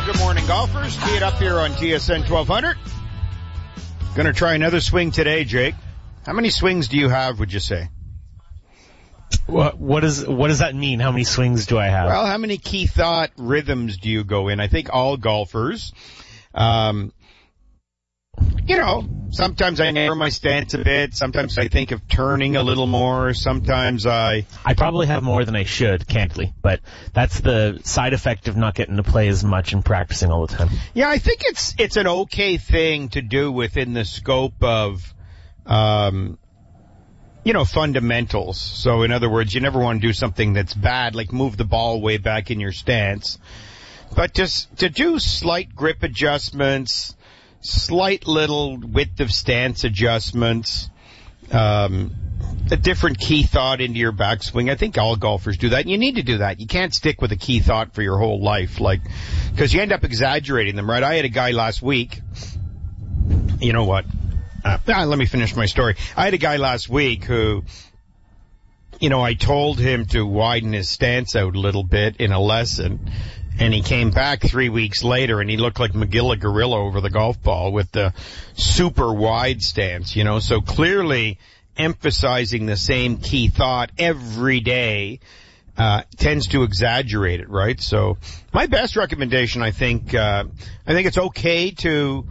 Good morning, golfers. Tee it up here on TSN 1200. Going to try another swing today, Jake. How many swings do you have, would you say? What does that mean? How many swings do I have? Well, how many key thought rhythms do you go in? I think all golfers, sometimes I narrow my stance a bit. Sometimes I think of turning a little more. Sometimes I probably have more than I should, candidly. But that's the side effect of not getting to play as much and practicing all the time. Yeah, I think it's an okay thing to do within the scope of, fundamentals. So in other words, you never want to do something that's bad, like move the ball way back in your stance. But just to do slight grip adjustments, slight little width of stance adjustments, a different key thought into your backswing. I think all golfers do that. And you need to do that. You can't stick with a key thought for your whole life, because you end up exaggerating them, right? I had a guy last week. You know what? Let me finish my story. I had a guy last week who, I told him to widen his stance out a little bit in a lesson. And he came back 3 weeks later and he looked like Magilla Gorilla over the golf ball with the super wide stance, So clearly emphasizing the same key thought every day, tends to exaggerate it, right? So my best recommendation, I think it's okay to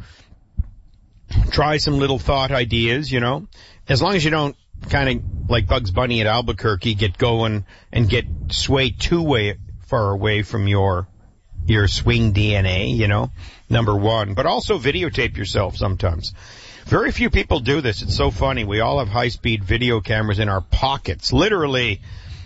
try some little thought ideas, as long as you don't kind of like Bugs Bunny at Albuquerque get going and get swayed too far away from your swing DNA, number one. But also videotape yourself sometimes. Very few people do this. It's so funny. We all have high-speed video cameras in our pockets, literally,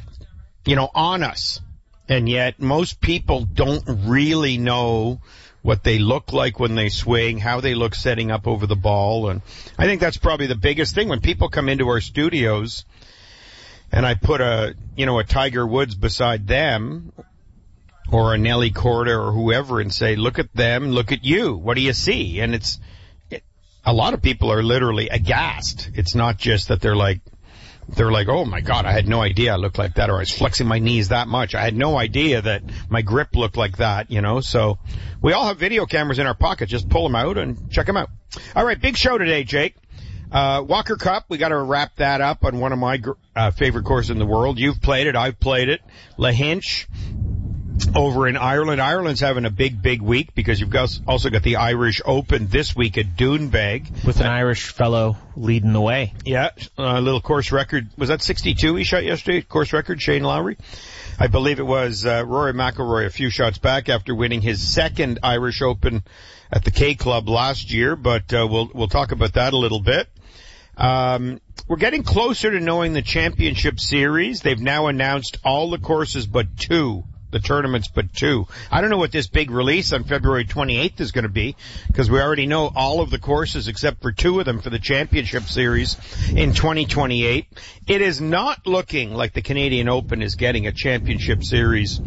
on us. And yet most people don't really know what they look like when they swing, how they look setting up over the ball. And I think that's probably the biggest thing. When people come into our studios and I put a Tiger Woods beside them, or a Nelly Korda or whoever, and say, look at them, look at you. What do you see? And a lot of people are literally aghast. It's not just that they're like, oh my God, I had no idea I looked like that, or I was flexing my knees that much. I had no idea that my grip looked like that, So we all have video cameras in our pocket. Just pull them out and check them out. All right, big show today, Jake. Walker Cup, we got to wrap that up on one of my favorite courses in the world. You've played it, I've played it. Lahinch over in Ireland. Ireland's having a big week because you've also got the Irish Open this week at Doonbeg. With an Irish fellow leading the way. Yeah, a little course record. Was that 62 he shot yesterday? Course record, Shane Lowry? I believe it was Rory McIlroy a few shots back after winning his second Irish Open at the K Club last year, but we'll talk about that a little bit. We're getting closer to knowing the championship series. They've now announced all the courses but two. The tournaments but two. I don't know what this big release on February 28th is going to be, because we already know all of the courses except for two of them for the championship series in 2028. It is not looking like the Canadian Open is getting a championship series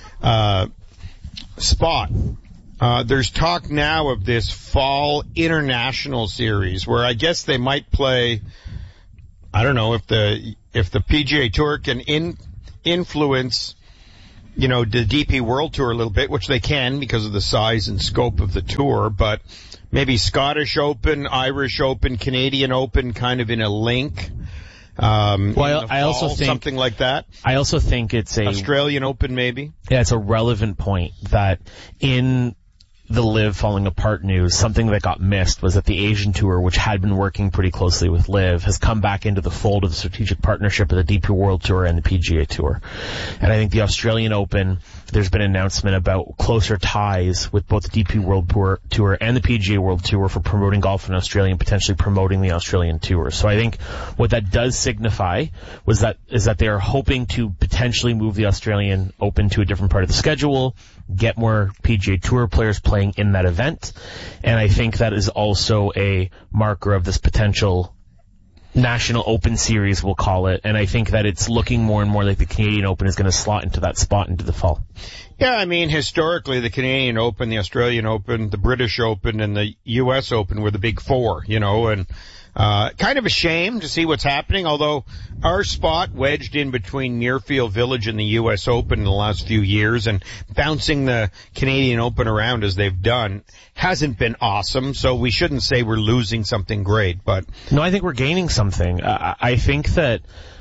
spot. There's talk now of this fall international series where I guess they might play, I don't know if the PGA Tour can influence the DP World Tour a little bit, which they can because of the size and scope of the tour, but maybe Scottish Open, Irish Open, Canadian Open kind of in a link. I also think something like that. I also think it's Australian Open maybe. Yeah, it's a relevant point that in the LIV falling apart news, something that got missed was that the Asian Tour, which had been working pretty closely with LIV, has come back into the fold of the strategic partnership of the DP World Tour and the PGA Tour. And I think the Australian Open, there's been an announcement about closer ties with both the DP World Tour and the PGA World Tour for promoting golf in Australia and potentially promoting the Australian Tour. So I think what that does signify is that they are hoping to potentially move the Australian Open to a different part of the schedule, get more PGA Tour players playing in that event. And I think that is also a marker of this potential National Open Series, we'll call it. And I think that it's looking more and more like the Canadian Open is going to slot into that spot into the fall. Yeah, I mean, historically, the Canadian Open, the Australian Open, the British Open, and the U.S. Open were the big four, and Kind of a shame to see what's happening, although our spot wedged in between Muirfield Village and the U.S. Open in the last few years and bouncing the Canadian Open around as they've done hasn't been awesome, so we shouldn't say we're losing something great, but... No, I think we're gaining something. I think that,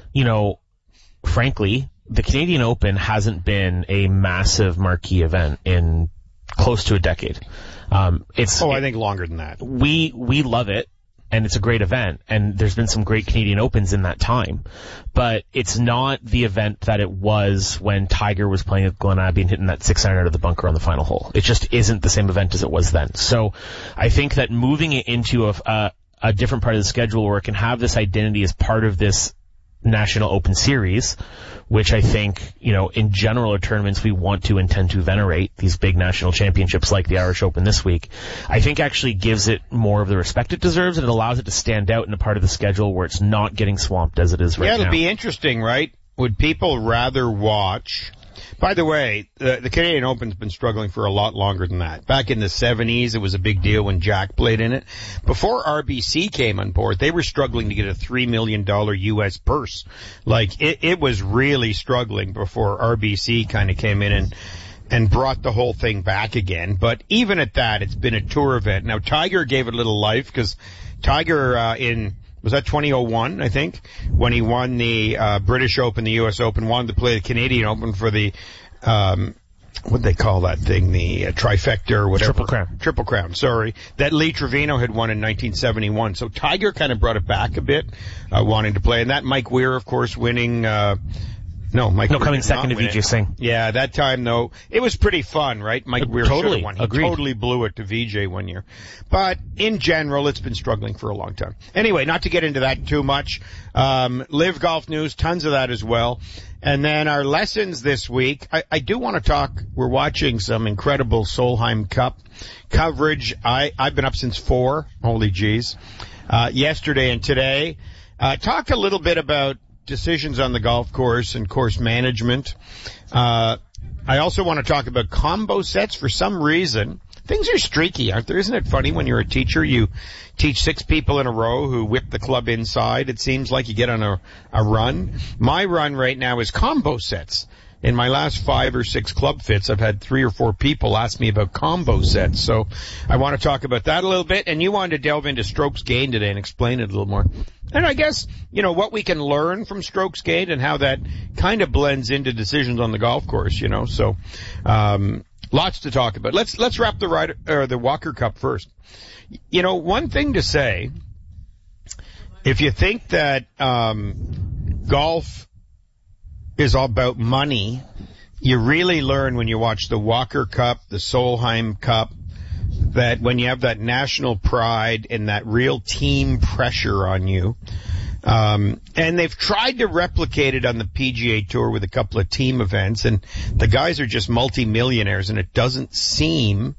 frankly, the Canadian Open hasn't been a massive marquee event in close to a decade. I think longer than that. We love it, and it's a great event, and there's been some great Canadian Opens in that time. But it's not the event that it was when Tiger was playing at Glen Abbey and hitting that 6-iron out of the bunker on the final hole. It just isn't the same event as it was then. So I think that moving it into a different part of the schedule where it can have this identity as part of this National Open Series, which I think, in general are tournaments we want to intend to venerate, these big national championships like the Irish Open this week, I think actually gives it more of the respect it deserves, and it allows it to stand out in a part of the schedule where it's not getting swamped as it is right now. Yeah, it'll be interesting, right? Would people rather watch... By the way, the Canadian Open's been struggling for a lot longer than that. Back in the 70s, it was a big deal when Jack played in it. Before RBC came on board, they were struggling to get a $3 million U.S. purse. Like, it was really struggling before RBC kind of came in and brought the whole thing back again. But even at that, it's been a tour event. Now, Tiger gave it a little life because Tiger was that 2001, I think, when he won the British Open, the U.S. Open, wanted to play the Canadian Open for the, what they call that thing, the trifecta or whatever. Triple Crown, sorry. That Lee Trevino had won in 1971. So Tiger kind of brought it back a bit, wanting to play. And that Mike Weir, of course, winning... coming second to Vijay Singh. Yeah, that time, though, it was pretty fun, right? Mike Weir should have won. He agreed. Totally blew it to Vijay one year. But in general, it's been struggling for a long time. Anyway, not to get into that too much. Live Golf News, tons of that as well. And then our lessons this week, I do want to talk, we're watching some incredible Solheim Cup coverage. I've been up since 4, holy geez, yesterday and today. Talk a little bit about decisions on the golf course and course management. I also want to talk about combo sets. For some reason, things are streaky, aren't there? Isn't it funny when you're a teacher, you teach 6 people in a row who whip the club inside? It seems like you get on a run. My run right now is combo sets. In my last 5 or 6 club fits, I've had 3 or 4 people ask me about combo sets. So I want to talk about that a little bit. And you wanted to delve into strokes gained today and explain it a little more. And I guess, what we can learn from strokes gained and how that kind of blends into decisions on the golf course, So, lots to talk about. Let's wrap the Walker Cup first. One thing to say, if you think that, golf is all about money, you really learn when you watch the Walker Cup, the Solheim Cup, that when you have that national pride and that real team pressure on you, and they've tried to replicate it on the PGA Tour with a couple of team events, and the guys are just multimillionaires, and it doesn't seem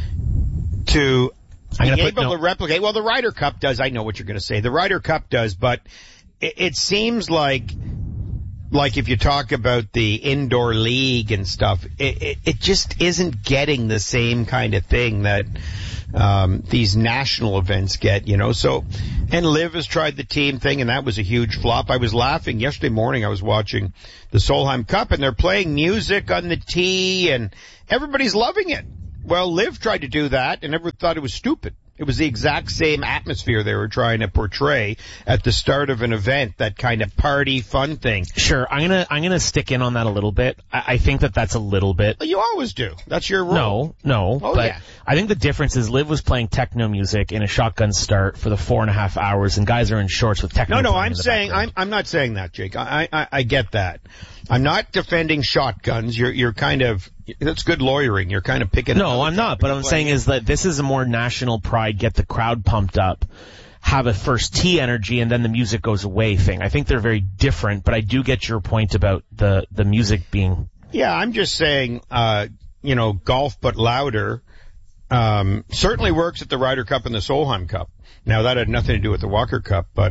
to be able to replicate. Well, the Ryder Cup does. I know what you're going to say. The Ryder Cup does, but it seems like if you talk about the indoor league and stuff, it just isn't getting the same kind of thing that these national events get, So, and Liv has tried the team thing, and that was a huge flop. I was laughing yesterday morning. I was watching the Solheim Cup, and they're playing music on the tee, and everybody's loving it. Well, Liv tried to do that, and everyone thought it was stupid. It was the exact same atmosphere they were trying to portray at the start of an event, that kind of party fun thing. Sure, I'm gonna stick in on that a little bit. I think that's a little bit. You always do. That's your role. No. Oh, but yeah. I think the difference is Liv was playing techno music in a shotgun start for the 4.5 hours, and guys are in shorts with techno. No, I'm not saying that, Jake. I get that. I'm not defending shotguns. You're kind of, that's good lawyering. You're kind of picking. No, I'm not. But I'm saying is that this is a more national pride, get the crowd pumped up, have a first tee energy, and then the music goes away thing. I think they're very different, but I do get your point about the music being. Yeah, I'm just saying, golf but louder, certainly works at the Ryder Cup and the Solheim Cup. Now that had nothing to do with the Walker Cup, but,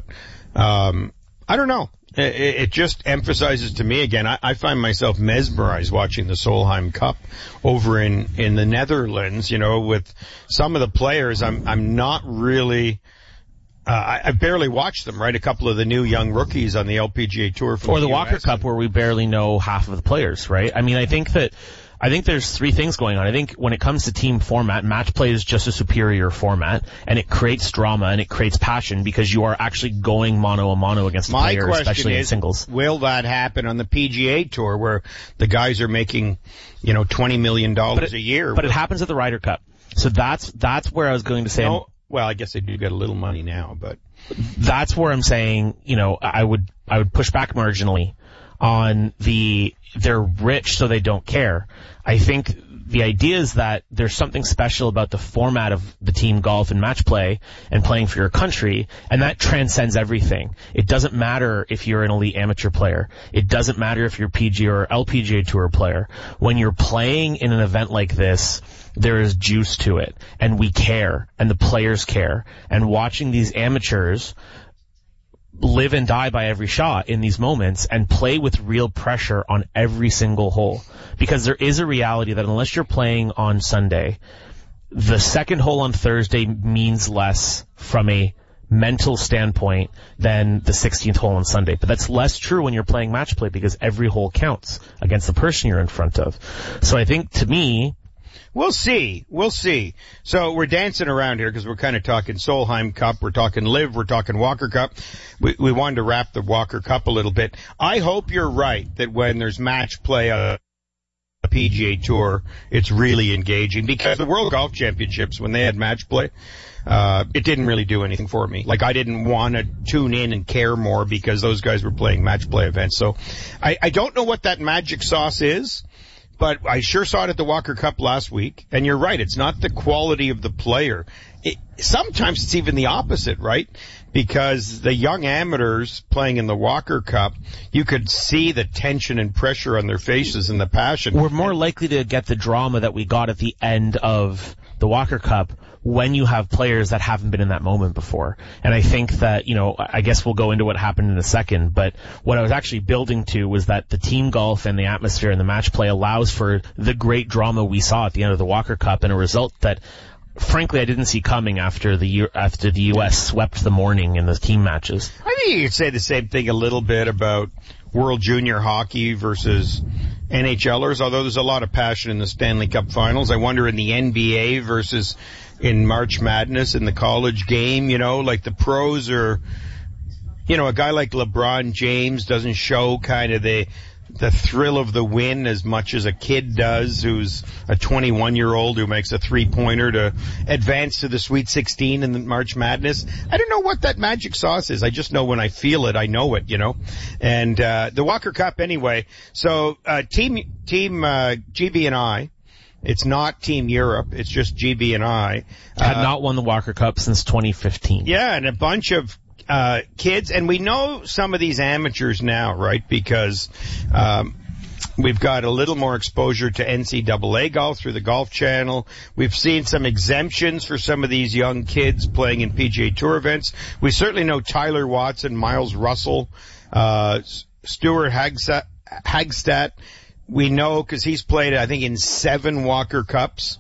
I don't know. It just emphasizes to me again, I find myself mesmerized watching the Solheim Cup over in the Netherlands, with some of the players. I'm not really I barely watched them, right? A couple of the new young rookies on the LPGA Tour. Or the Walker Cup, where we barely know half of the players, right? I mean, I think there's three things going on. I think when it comes to team format, match play is just a superior format, and it creates drama and it creates passion because you are actually going mano-a-mano against the player, especially in singles. Will that happen on the PGA Tour where the guys are making, $20 million a year? But it happens at the Ryder Cup. So that's where I was going to say. No, well, I guess they do get a little money now, but that's where I'm saying, I would push back marginally on they're rich so they don't care. I think the idea is that there's something special about the format of the team golf and match play and playing for your country, and that transcends everything. It doesn't matter if you're an elite amateur player. It doesn't matter if you're PGA or LPGA Tour player. When you're playing in an event like this, there is juice to it, and we care, and the players care. And watching these amateurs live and die by every shot in these moments and play with real pressure on every single hole. Because there is a reality that unless you're playing on Sunday, the second hole on Thursday means less from a mental standpoint than the 16th hole on Sunday. But that's less true when you're playing match play because every hole counts against the person you're in front of. So I think, to me, We'll see. So we're dancing around here because we're kind of talking Solheim Cup, we're talking Liv, we're talking Walker Cup. We wanted to wrap the Walker Cup a little bit. I hope you're right that when there's match play on the PGA Tour, it's really engaging, because the World Golf Championships, when they had match play, it didn't really do anything for me. Like, I didn't want to tune in and care more because those guys were playing match play events. So I don't know what that magic sauce is. But I sure saw it at the Walker Cup last week, and you're right, it's not the quality of the player. Sometimes it's even the opposite, right? Because the young amateurs playing in the Walker Cup, you could see the tension and pressure on their faces and the passion. We're more likely to get the drama that we got at the end of the Walker Cup when you have players that haven't been in that moment before. And I think that, I guess we'll go into what happened in a second, but what I was actually building to was that the team golf and the atmosphere and the match play allows for the great drama we saw at the end of the Walker Cup, and a result that, frankly, I didn't see coming after the U.S. swept the morning in the team matches. I think you could say the same thing a little bit about World Junior Hockey versus NHLers, although there's a lot of passion in the Stanley Cup Finals. I wonder in the NBA versus in March Madness in the college game, like the pros are, a guy like LeBron James doesn't show kind of the thrill of the win as much as a kid does who's a 21-year-old who makes a three-pointer to advance to the Sweet 16 in the March Madness. I don't know what that magic sauce is. I just know when I feel it, I know it, And the Walker Cup anyway. So team GB and I, it's not Team Europe, it's just GB and I. Had not won the Walker Cup since 2015. Yeah, and a bunch of kids, and we know some of these amateurs now, right? Because we've got a little more exposure to NCAA golf through the Golf Channel. We've seen some exemptions for some of these young kids playing in PGA Tour events. We certainly know Tyler Watson, Miles Russell, Stuart Hagstad. We know because he's played, I think, in 7 Walker Cups.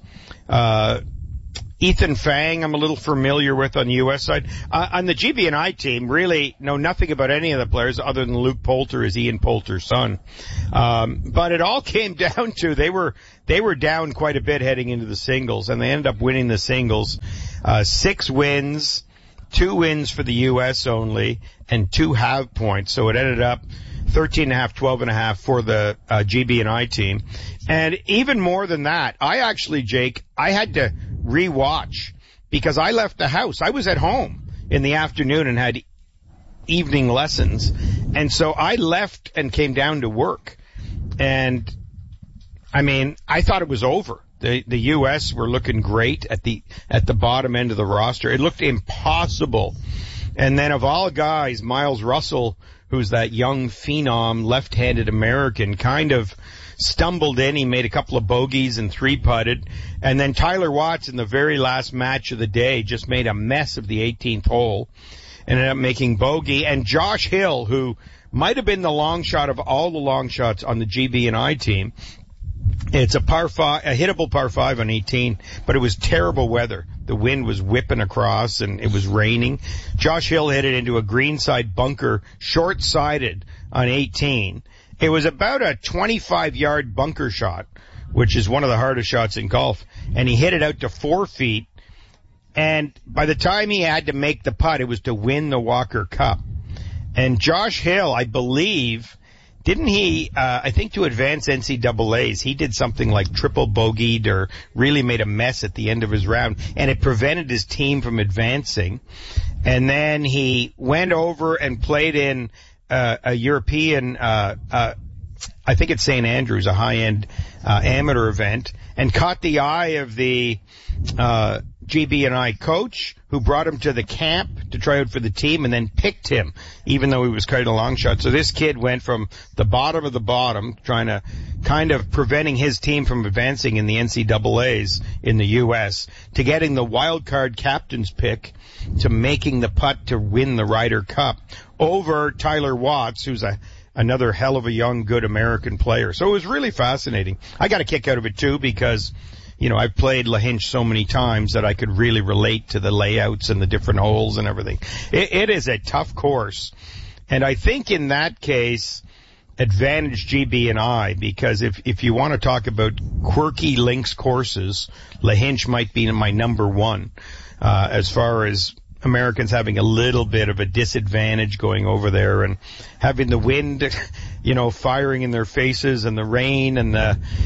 Ethan Fang, I'm a little familiar with on the U.S. side. On the GB&I team, really know nothing about any of the players other than Luke Poulter is Ian Poulter's son. But it all came down to they were down quite a bit heading into the singles, and they ended up winning the singles. 6 wins, 2 wins for the U.S. only, and 2 half points. So it ended up 13.5, 12.5 for the GB&I team. And even more than that, Jake, I had to rewatch because I left the house. I was at home in the afternoon and had evening lessons. And so I left and came down to work. And, I thought it was over. The U.S. were looking great at the bottom end of the roster. It looked impossible. And then of all guys, Miles Russell, who's that young phenom, left-handed American, kind of stumbled in. He made a couple of bogeys and 3-putted. And then Tyler Watts in the very last match of the day just made a mess of the 18th hole. Ended up making bogey. And Josh Hill, who might have been the long shot of all the long shots on the GB&I team. It's a hittable par 5 on 18, but it was terrible weather. The wind was whipping across and it was raining. Josh Hill hit it into a greenside bunker, short-sided on 18. It was about a 25-yard bunker shot, which is one of the hardest shots in golf. And he hit it out to 4 feet. And by the time he had to make the putt, it was to win the Walker Cup. And Josh Hill, I believe, didn't he, I think to advance NCAAs, he did something like triple bogeyed or really made a mess at the end of his round, and it prevented his team from advancing. And then he went over and played in a European, I think it's St. Andrews, a high-end amateur event, and caught the eye of the GB&I coach, who brought him to the camp to try out for the team and then picked him, even though he was quite a long shot. So this kid went from the bottom of the bottom, trying to kind of preventing his team from advancing in the NCAAs in the U.S., to getting the wild card captain's pick, to making the putt to win the Ryder Cup over Tyler Watts, who's another hell of a young, good American player. So it was really fascinating. I got a kick out of it too because, you know, I've played Lahinch so many times that I could really relate to the layouts and the different holes and everything. It is a tough course. And I think in that case, advantage GB&I, because if you want to talk about quirky links courses, Lahinch might be my number one, as far as Americans having a little bit of a disadvantage going over there and having the wind, you know, firing in their faces and the rain and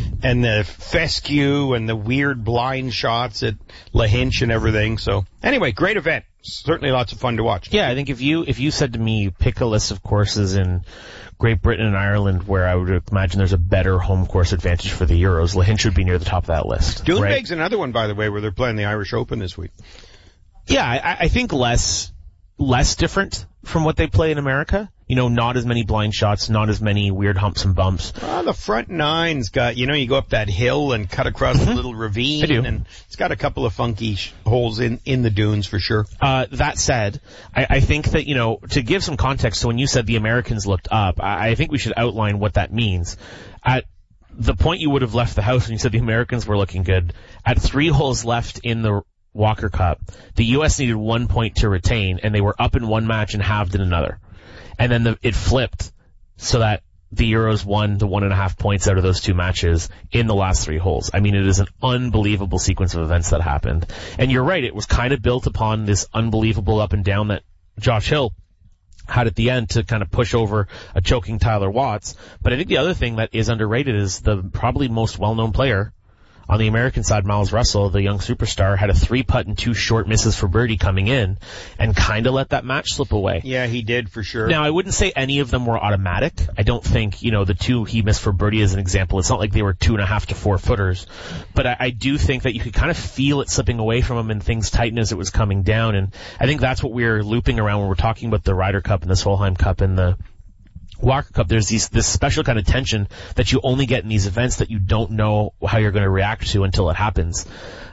the fescue and the weird blind shots at Lahinch and everything. So anyway, great event. Certainly lots of fun to watch. Yeah, I think if you said to me, pick a list of courses in Great Britain and Ireland where I would imagine there's a better home course advantage for the Euros, Lahinch would be near the top of that list. Doonbeg's another one, by the way, where they're playing the Irish Open this week. Yeah, I think less different from what they play in America. You know, not as many blind shots, not as many weird humps and bumps. Well, the front nine's got, you know, you go up that hill and cut across a little ravine. I do. And it's got a couple of funky holes in the dunes for sure. That said, I think that, you know, to give some context, so when you said the Americans looked up, I think we should outline what that means. At the point you would have left the house when you said the Americans were looking good, at 3 holes left in the Walker Cup, the U.S. needed 1 point to retain, and they were up in one match and halved in another. And then it flipped so that the Euros won the 1.5 points out of those 2 matches in the last 3 holes. I mean, it is an unbelievable sequence of events that happened. And you're right, it was kind of built upon this unbelievable up and down that Josh Hill had at the end to kind of push over a choking Tyler Watts. But I think the other thing that is underrated is the probably most well-known player on the American side, Miles Russell, the young superstar, had a 3-putt and 2 short misses for birdie coming in and kind of let that match slip away. Yeah, he did for sure. Now, I wouldn't say any of them were automatic. I don't think, you know, the 2 he missed for birdie as an example, it's not like they were 2.5 to 4 footers. But I do think that you could kind of feel it slipping away from him and things tighten as it was coming down. And I think that's what we're looping around when we're talking about the Ryder Cup and the Solheim Cup and the Walker Cup. There's this special kind of tension that you only get in these events that you don't know how you're going to react to until it happens.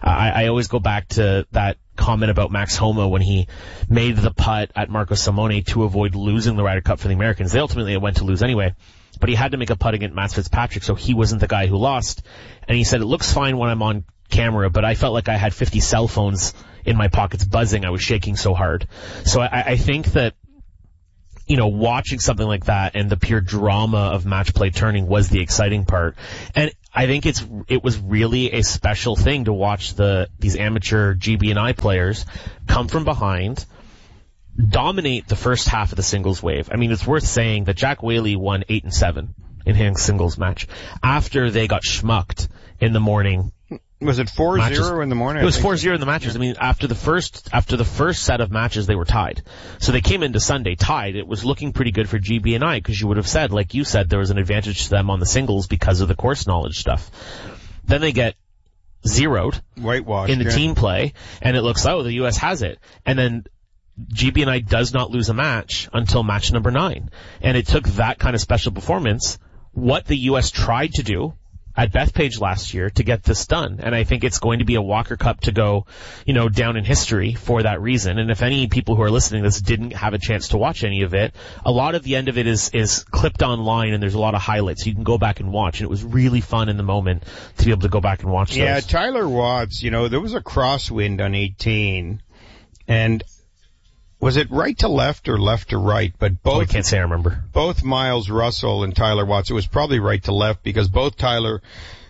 I always go back to that comment about Max Homa when he made the putt at Marco Simone to avoid losing the Ryder Cup for the Americans. They ultimately went to lose anyway, but he had to make a putt against Matt Fitzpatrick, so he wasn't the guy who lost. And he said, it looks fine when I'm on camera, but I felt like I had 50 cell phones in my pockets buzzing. I was shaking so hard. So I think that, you know, watching something like that and the pure drama of match play turning was the exciting part. And I think it was really a special thing to watch these amateur GB&I players come from behind, dominate the first half of the singles wave. I mean, it's worth saying that Jack Whaley won 8-7 in his singles match after they got schmucked in the morning. Was it 4-0 in the morning? It was 4-0 in the matches. I mean, after the first set of matches, they were tied. So they came into Sunday tied. It was looking pretty good for GB&I because you would have said, like you said, there was an advantage to them on the singles because of the course knowledge stuff. Then they get zeroed whitewashed in the team play, and it looks like, oh, the U.S. has it. And then GB&I does not lose a match until match number 9. And it took that kind of special performance, what the U.S. tried to do at Bethpage last year to get this done. And I think it's going to be a Walker Cup to go, down in history for that reason. And if any people who are listening to this didn't have a chance to watch any of it, a lot of the end of it is clipped online, and there's a lot of highlights. So you can go back and watch. And it was really fun in the moment to be able to go back and watch those. Yeah, Tyler Watts, there was a crosswind on 18, and was it right to left or left to right? But both. I can't say I remember. Both Miles Russell and Tyler Watts. It was probably right to left because both Tyler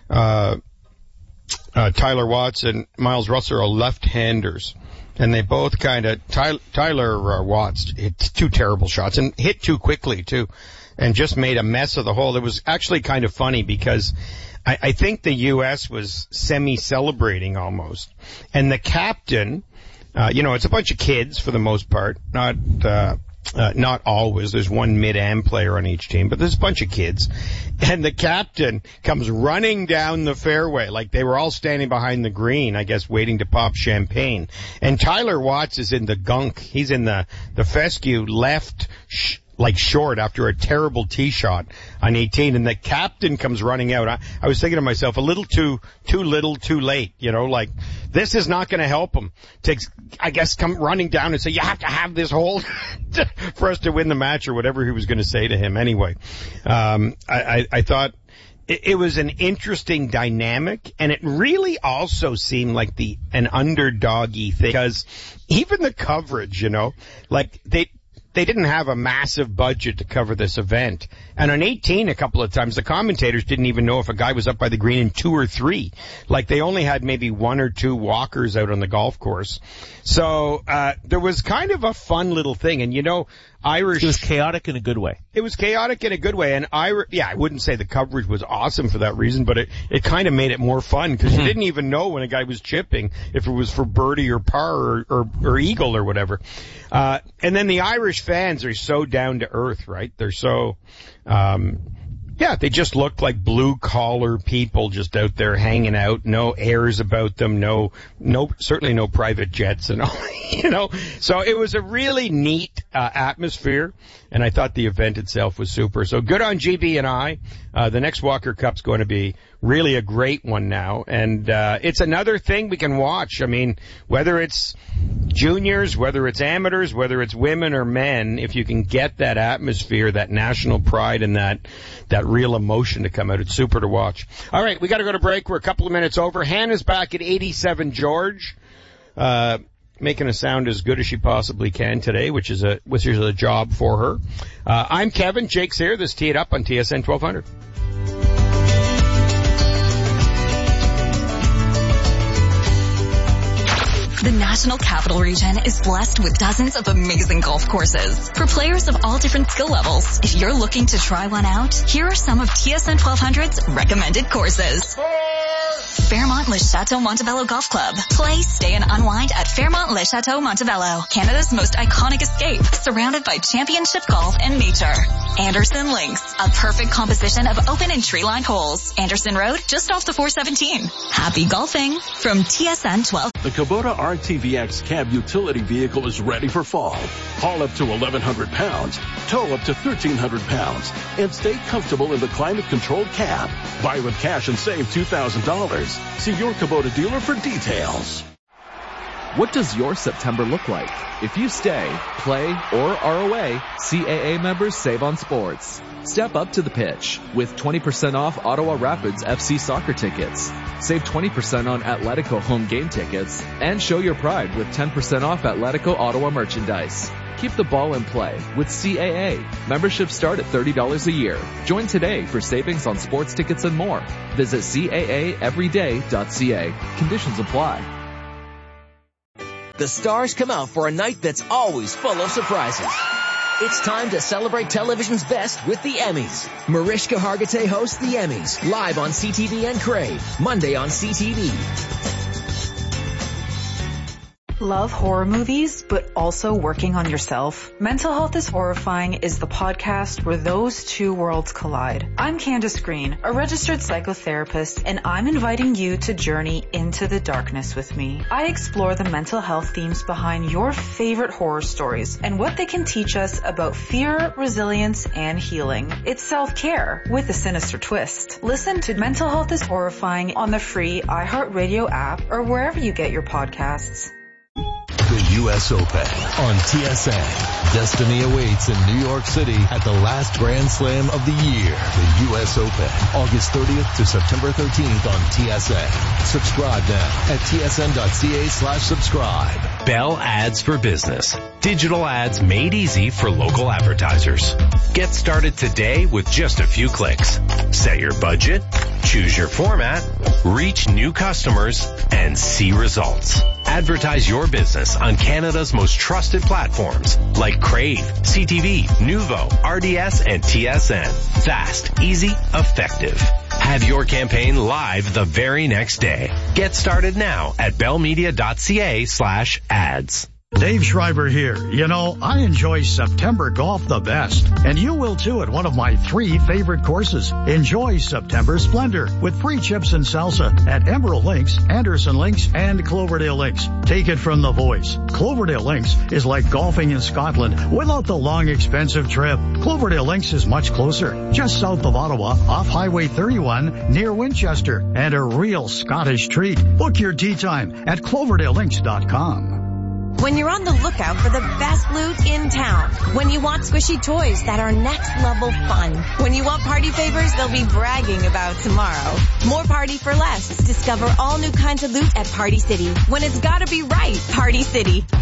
Watts and Miles Russell are left-handers. And they both kind of, Tyler Watts hit 2 terrible shots and hit too quickly too, and just made a mess of the hole. It was actually kind of funny because I think the U.S. was semi-celebrating almost. And the captain, it's a bunch of kids for the most part, not always. There's one mid-am player on each team, but there's a bunch of kids. And the captain comes running down the fairway, like they were all standing behind the green, I guess, waiting to pop champagne. And Tyler Watts is in the gunk. He's in the fescue left, short after a terrible tee shot on 18, and the captain comes running out. I was thinking to myself, a little too little, too late, this is not going to help him. I guess, come running down and say, you have to have this hole for us to win the match, or whatever he was going to say to him. Anyway, I thought it was an interesting dynamic, and it really also seemed like an underdoggy thing, because even the coverage, they didn't have a massive budget to cover this event. And on 18, a couple of times, the commentators didn't even know if a guy was up by the green in 2 or 3. Like, they only had maybe 1 or 2 walkers out on the golf course. So, there was kind of a fun little thing. And, Irish... It was chaotic in a good way. It was chaotic in a good way. And I wouldn't say the coverage was awesome for that reason, but it kind of made it more fun, because you didn't even know when a guy was chipping, if it was for birdie or par or eagle or whatever. And then the Irish fans are so down to earth, right? They're so, they just look like blue collar people just out there hanging out, no airs about them, certainly no private jets and all, So it was a really neat, atmosphere, and I thought the event itself was super. So good on GB and I. The next Walker Cup's going to be really a great one now, and it's another thing we can watch. I mean, whether it's juniors, whether it's amateurs, whether it's women or men, if you can get that atmosphere, that national pride, and that real emotion to come out, it's super to watch. All right, we got to go to break. We're a couple of minutes over. Hannah's back at 87 George, making a sound as good as she possibly can today, which is a job for her. I'm Kevin. Jake's here. This Tee It Up on TSN 1200. The National Capital Region is blessed with dozens of amazing golf courses for players of all different skill levels. If you're looking to try one out, here are some of TSN 1200's recommended courses. Fairmont Le Chateau Montebello Golf Club. Play, stay, and unwind at Fairmont Le Chateau Montebello, Canada's most iconic escape, surrounded by championship golf and nature. Anderson Links, a perfect composition of open and tree-lined holes. Anderson Road, just off the 417. Happy golfing from TSN 12. The Kubota RTVX cab utility vehicle is ready for fall. Haul up to 1,100 pounds, tow up to 1,300 pounds, and stay comfortable in the climate-controlled cab. Buy with cash and save $2,000. See your Kubota dealer for details. What does your September look like? If you stay, play, or are away, CAA members save on sports. Step up to the pitch with 20% off Ottawa Rapids FC soccer tickets. Save 20% on Atletico home game tickets, and show your pride with 10% off Atletico Ottawa merchandise. Keep the ball in play with CAA. Memberships start at $30 a year. Join today for savings on sports tickets and more. Visit CAAeveryday.ca. Conditions apply. The stars come out for a night that's always full of surprises. It's time to celebrate television's best with the Emmys. Mariska Hargitay hosts the Emmys, live on CTV and Crave, Monday on CTV. Love horror movies, but also working on yourself? Mental Health is Horrifying is the podcast where those two worlds collide. I'm Candace Green, a registered psychotherapist, and I'm inviting you to journey into the darkness with me. I explore the mental health themes behind your favorite horror stories and what they can teach us about fear, resilience, and healing. It's self-care with a sinister twist. Listen to Mental Health is Horrifying on the free iHeartRadio app or wherever you get your podcasts. The U.S. Open on TSN. Destiny awaits in New York City at the last Grand Slam of the year. The U.S. Open, August 30th to September 13th on TSN. Subscribe now at tsn.ca/subscribe. Bell Ads for Business. Digital ads made easy for local advertisers. Get started today with just a few clicks. Set your budget, choose your format, reach new customers, and see results. Advertise your business on Canada's most trusted platforms like Crave, CTV, Nuvo, RDS, and TSN. Fast, easy, effective. Have your campaign live the very next day. Get started now at bellmedia.ca/ads. Dave Schreiber here. You know, I enjoy September golf the best, and you will too at one of my 3 favorite courses. Enjoy September Splendor with free chips and salsa at Emerald Links, Anderson Links, and Cloverdale Links. Take it from the voice. Cloverdale Links is like golfing in Scotland without the long, expensive trip. Cloverdale Links is much closer, just south of Ottawa, off Highway 31 near Winchester, and a real Scottish treat. Book your tee time at cloverdalelinks.com. When you're on the lookout for the best loot in town. When you want squishy toys that are next level fun. When you want party favors they'll be bragging about tomorrow. More party for less. Discover all new kinds of loot at Party City. When it's gotta be right, Party City.